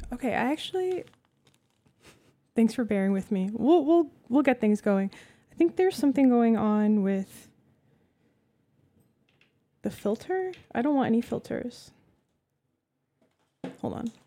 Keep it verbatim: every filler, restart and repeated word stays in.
Okay, I actually... Thanks for bearing with me. We'll we'll we'll get things going. I think there's something going on with the filter. I don't want any filters. Hold on.